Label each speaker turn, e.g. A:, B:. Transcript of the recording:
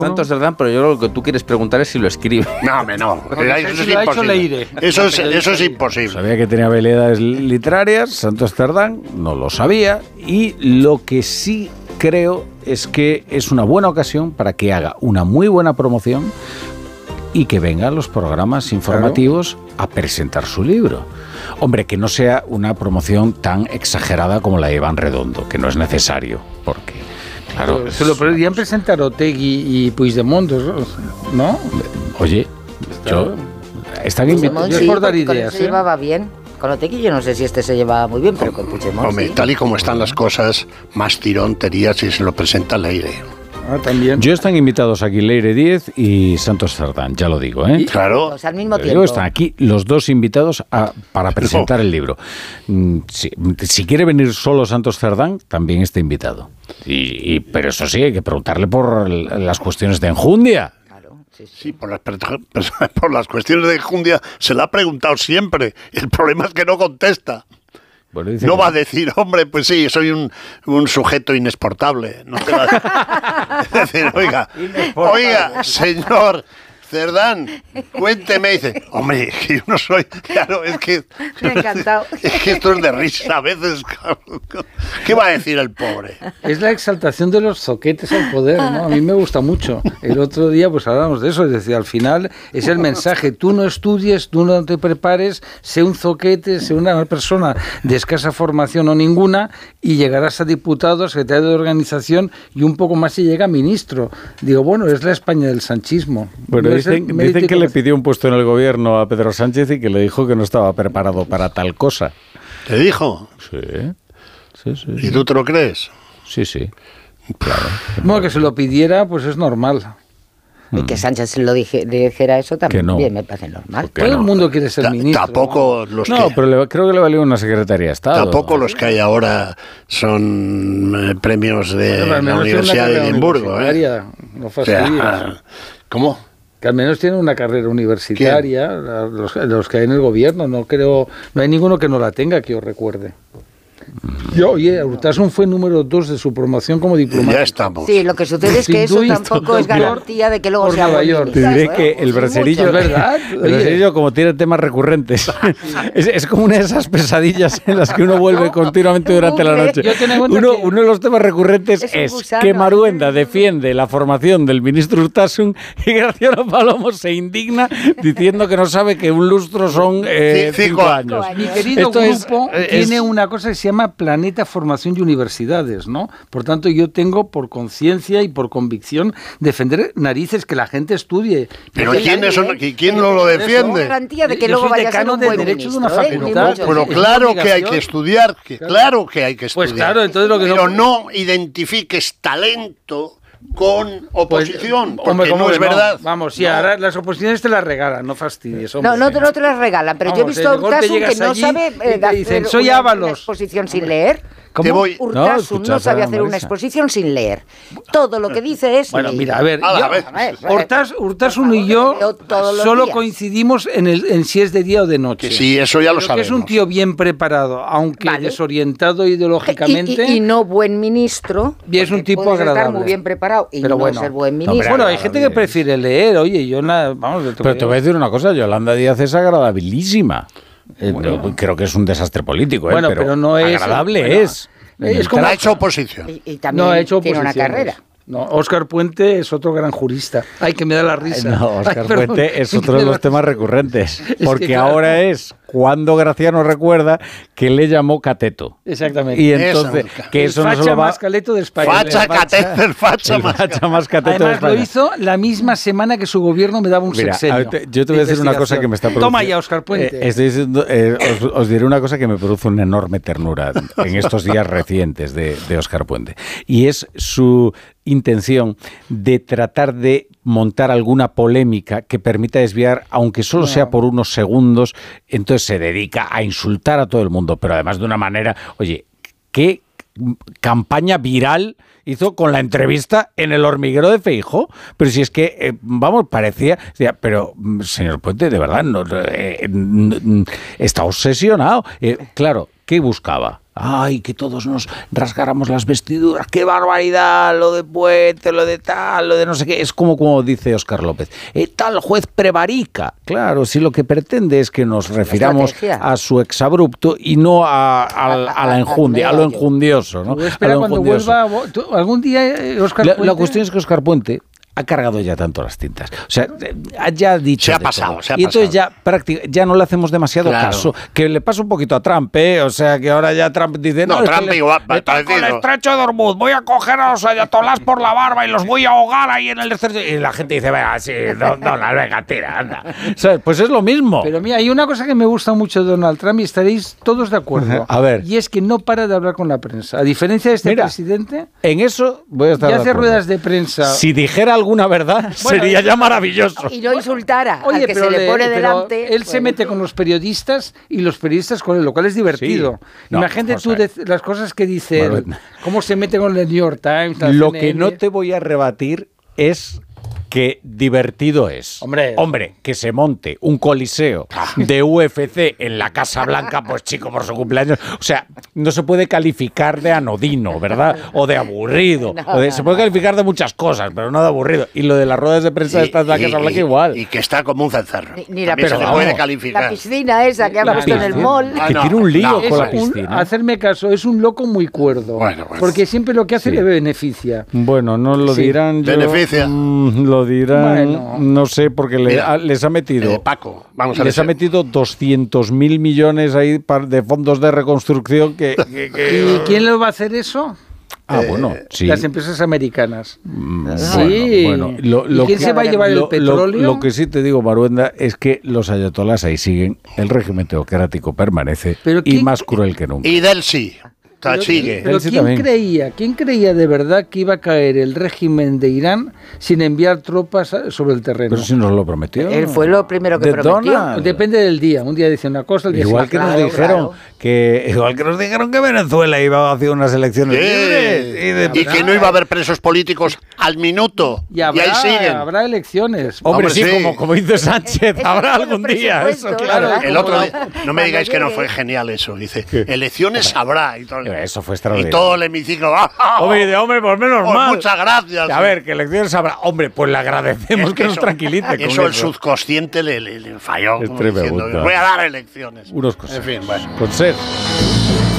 A: Santos Cerdán, pero yo creo que tú quieres preguntar es si lo escribe.
B: No, eso es imposible. Eso es imposible.
C: Sabía que tenía habilidades literarias, Santos Cerdán, no lo sabía, y lo que sí creo es que es una buena ocasión para que haga una muy buena promoción y que venga a los programas informativos a presentar su libro. Hombre, que no sea una promoción tan exagerada como la de Iván Redondo, que no es necesario, porque... Claro,
D: se lo podrían presentar Otegi y Puigdemont, ¿no?
C: Oye, yo... Están
E: invitados.
D: Yo por dar ideas.
E: Se llevaba bien. Con Otegi yo no sé si se llevaba muy bien, pero con Puigdemont
B: hombre, sí. Tal y como están las cosas, más tirón tenía si se lo presenta Leire.
D: También.
C: Yo están invitados aquí Leire Díez y Santos Cerdán, ya lo digo, ¿eh?
B: Claro.
E: Pues al mismo tiempo.
C: Están aquí los dos invitados para presentar el libro. Si quiere venir solo Santos Cerdán, también está invitado. Pero eso sí, hay que preguntarle por las cuestiones de enjundia.
B: Sí, por las cuestiones de enjundia se le ha preguntado siempre. El problema es que no contesta. Bueno, no va a decir, hombre, pues sí, soy un sujeto inexportable. No te va a decir, oiga, señor Cerdán, cuénteme. Dice, hombre, que yo no soy... Claro, es que...
E: Me ha encantado.
B: Es que esto es de risa a veces. ¿Qué va a decir el pobre?
D: Es la exaltación de los zoquetes al poder, ¿no? A mí me gusta mucho. El otro día pues hablábamos de eso, es decir, al final es el mensaje, tú no estudies, tú no te prepares, sé un zoquete, sé una persona de escasa formación o ninguna y llegarás a diputado, secretario de organización y un poco más y llega a ministro. Digo, bueno, es la España del sanchismo.
C: Bueno, dicen que le pidió un puesto en el gobierno a Pedro Sánchez y que le dijo que no estaba preparado para tal cosa.
B: ¿Te dijo?
C: Sí.
B: ¿Y tú te lo crees?
C: Sí, claro.
D: Bueno, que se lo pidiera, pues es normal.
E: Y que Sánchez se lo dijera eso también bien, me parece normal.
D: Todo el mundo quiere ser ministro.
B: Tampoco los
C: pero creo que le valió una secretaría de Estado.
B: Tampoco los que hay ahora son premios de la Universidad de Edimburgo.
D: No fastidies.
B: ¿Cómo?
D: Que al menos tienen una carrera universitaria, los que hay en el gobierno, no hay ninguno que no la tenga, que yo recuerde. Oye, Urtasun fue número 2 de su promoción como diplomático.
B: Ya estamos.
E: Sí, lo que sucede es que eso tampoco es garantía de que luego sea
C: Nueva York. Te diré que el bracerillo,
D: es verdad.
C: El bracerillo, como tiene temas recurrentes, es como una de esas pesadillas en las que uno vuelve continuamente durante la noche. Uno de los temas recurrentes es que Maruenda defiende la formación del ministro Urtasun y Graciano Palomo se indigna diciendo que no sabe que un lustro son 5 años.
D: Mi querido grupo tiene una cosa que se llama Planeta Formación y Universidades, ¿no? Por tanto, yo tengo por conciencia y por convicción defender narices que la gente estudie.
B: Pero ¿quién no lo defiende?
E: Garantía de que luego vaya a ser un buen
D: derecho
E: ministro,
D: de una facultad.
B: Pero claro que hay que estudiar, claro que hay que estudiar.
D: Pues claro, entonces lo que
B: pero no identifiques talento con oposición, porque no es verdad.
D: Vamos, sí, ahora las oposiciones te las regalan, no fastidies.
E: No te las regalan, pero yo he visto a Urtasun que no sabe
D: hacer una
E: exposición sin leer.
D: Urtasun
E: no sabe hacer una exposición sin leer. Todo lo que dice es...
D: Bueno, mira, a ver, Urtasun y yo solo coincidimos en si es de día o de noche.
B: Que sí, eso ya lo sabemos.
D: Que es un tío bien preparado, aunque desorientado ideológicamente.
E: Y no buen ministro.
D: Y es un tipo agradable.
E: Estar muy bien preparado y no ser buen ministro.
D: Bueno, hay gente que prefiere leer, oye, yo nada...
C: Pero te voy a decir una cosa, Yolanda Díaz es agradabilísima. Creo que es un desastre político, pero no es agradable. Es
B: como ha hecho oposición.
E: Y también tiene una carrera.
D: No, Óscar Puente es otro gran jurista. Ay, que me da la risa.
C: No, Óscar Puente es otro de los temas recurrentes. Porque ahora es cuando Graciano recuerda que le llamó cateto.
D: Exactamente.
C: Y entonces, que eso no se lo va...
D: más caleto de España.
B: Facha
C: más cateto de España.
D: Lo hizo la misma semana que su gobierno me daba un sexenio.
C: Yo te voy a decir una cosa que me está produciendo...
D: Toma ya, Óscar Puente.
C: Estoy diciendo, os diré una cosa que me produce una enorme ternura en estos días recientes de Óscar Puente. Y es su intención de tratar de montar alguna polémica que permita desviar, aunque solo sea por unos segundos, entonces se dedica a insultar a todo el mundo, pero además de una manera, oye, ¿qué campaña viral hizo con la entrevista en El Hormiguero de Feijóo? Pero si es que, parecía, pero señor Puente, de verdad, está obsesionado. Claro, ¿qué buscaba? ¡Ay, que todos nos rasgáramos las vestiduras! ¡Qué barbaridad! Lo de Puente, lo de tal, lo de no sé qué. Es como dice Óscar López. Tal juez prevarica. Claro, si lo que pretende es que nos refiramos a su exabrupto y no a la enjundia, a lo enjundioso, ¿no?
D: Espera, cuando vuelva... Algún día, Óscar Puente...
C: La cuestión es que Óscar Puente ha cargado ya tanto las tintas. O sea, ya ha dicho.
B: Se ha pasado.
C: Y entonces ya no le hacemos demasiado caso. Que le pasa un poquito a Trump, ¿eh? O sea, que ahora ya Trump dice...
B: No, Trump igual,
C: con el estrecho de Hormuz, voy a coger a los ayatolás por la barba y los voy a ahogar ahí en el estrecho. Y la gente dice, venga, sí, venga, tira, anda. ¿Sabes? Pues es lo mismo.
D: Pero mira, hay una cosa que me gusta mucho de Donald Trump y estaréis todos de acuerdo.
C: A ver.
D: Y es que no para de hablar con la prensa. A diferencia de este presidente...
C: En eso voy a estar
D: ya hace ruedas de prensa.
C: Si dijera alguna verdad... sería ya maravilloso.
E: Y no insultara al que
D: pero
E: se le pone delante.
D: Él se mete con los periodistas y los periodistas con él, lo cual es divertido. Sí. Imagínate tú las cosas que dice él, cómo se mete con el New York Times.
C: Lo
D: CNN.
C: que no te voy a rebatir es que divertido es. Hombre, que se monte un coliseo de UFC en la Casa Blanca, pues chico, por su cumpleaños. O sea, no se puede calificar de anodino, ¿verdad? O de aburrido. Se puede calificar de muchas cosas, pero no de aburrido. Y lo de las ruedas de prensa de la Casa Blanca igual.
B: Y que está como un cencerro.
E: Ni la
B: se le puede calificar.
E: La piscina esa que ha puesto en el mall.
C: Que tiene un lío con la piscina.
D: Hacerme caso, es un loco muy cuerdo.
B: Bueno.
D: Porque siempre lo que hace le beneficia.
C: Bueno, no lo dirán.
B: Beneficia.
C: Lo dirán. No sé, porque les ha metido...
B: Paco, vamos a
C: les ha metido 200.000 millones ahí de fondos de reconstrucción que...
D: ¿Y quién lo va a hacer eso?
C: Bueno, sí.
D: Las empresas americanas.
C: Sí. Bueno,
D: ¿Y quién se va a llevar el petróleo?
C: Lo que sí te digo, Maruenda, es que los ayatolás ahí siguen, el régimen teocrático permanece y más cruel que nunca.
B: Y del sí.
D: Pero ¿quién creía de verdad que iba a caer el régimen de Irán sin enviar tropas sobre el terreno?
C: Pero si nos lo prometió.
E: Él fue lo primero que prometió.
C: Donald.
D: Depende del día. Un día dice una cosa, el día
C: igual que nos dijeron que Venezuela iba a hacer unas elecciones libres
B: y que no iba a haber presos políticos al minuto. Y ahí siguen.
D: Habrá elecciones.
C: Hombre, sí. Como dice Sánchez, habrá algún día. Eso, claro.
B: El otro día, no me digáis que no fue genial eso. Dice, elecciones habrá y todo.
C: Eso fue extraordinario.
B: Y todo el hemiciclo.
C: Hombre, pues menos mal.
B: Muchas gracias.
C: A ver, que elecciones habrá. Hombre, pues le agradecemos que nos tranquilice.
B: Eso el subconsciente le falló.
C: Es tremendo.
B: Voy a dar elecciones.
C: Unos cosas.
B: En fin, bueno.
C: Con ser.